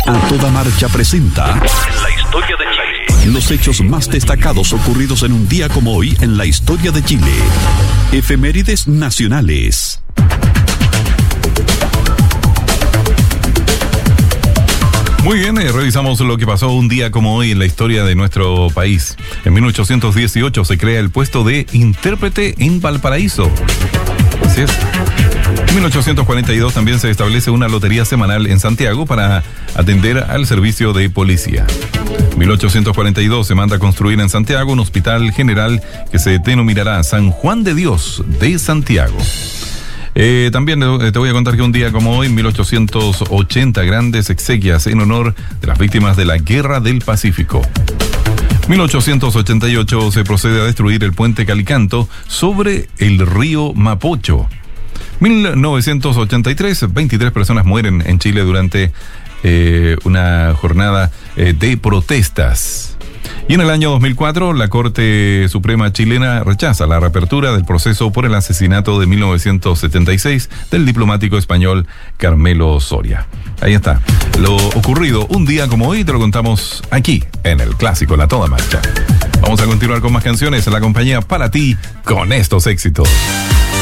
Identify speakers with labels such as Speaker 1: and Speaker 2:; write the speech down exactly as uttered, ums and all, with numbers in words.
Speaker 1: A Toda Marcha presenta
Speaker 2: En la historia de Chile.
Speaker 1: los hechos más destacados ocurridos en un día como hoy en la historia de Chile. Efemérides nacionales.
Speaker 3: Muy bien, eh, revisamos lo que pasó un día como hoy en la historia de nuestro país. En mil ochocientos dieciocho se crea el puesto de intérprete en Valparaíso. Así es. En mil ochocientos cuarenta y dos también se establece una lotería semanal en Santiago para atender al servicio de policía. En mil ochocientos cuarenta y dos se manda a construir en Santiago un hospital general que se denominará San Juan de Dios de Santiago. Eh, también eh, te voy a contar que un día como hoy, en mil ochocientos ochenta, grandes exequias en honor de las víctimas de la Guerra del Pacífico. mil ochocientos ochenta y ocho se procede a destruir el puente Calicanto sobre el río Mapocho. mil novecientos ochenta y tres, veintitrés personas mueren en Chile durante eh, una jornada eh, de protestas. Y en el año dos mil cuatro, la Corte Suprema chilena rechaza la reapertura del proceso por el asesinato de mil novecientos setenta y seis del diplomático español Carmelo Soria. Ahí está. Lo ocurrido un día como hoy te lo contamos aquí, en el clásico La Toda Marcha. Vamos a continuar con más canciones en la compañía para ti con estos éxitos.